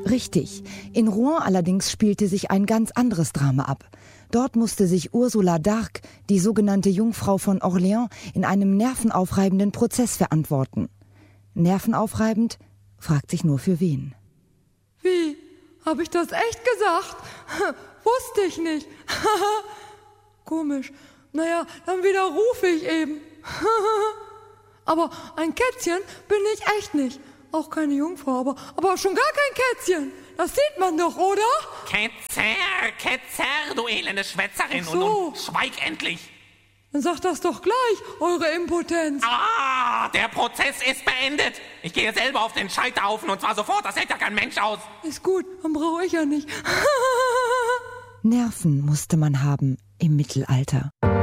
Richtig. In Rouen allerdings spielte sich ein ganz anderes Drama ab. Dort musste sich Ursula d'Arc, die sogenannte Jungfrau von Orléans, in einem nervenaufreibenden Prozess verantworten. Nervenaufreibend? Fragt sich nur für wen. Wie? Hab ich das echt gesagt? Wusste ich nicht. Komisch. Naja, dann widerrufe ich eben. Aber ein Kätzchen bin ich echt nicht. Auch keine Jungfrau, aber schon gar kein Kätzchen. Das sieht man doch, oder? Ketzer, du elende Schwätzerin. Ach so. Und schweig endlich. Dann sagt das doch gleich, eure Impotenz. Der Prozess ist beendet. Ich gehe selber auf den Scheiterhaufen und zwar sofort. Das hält ja kein Mensch aus. Ist gut, dann brauche ich ja nicht. Nerven musste man haben im Mittelalter.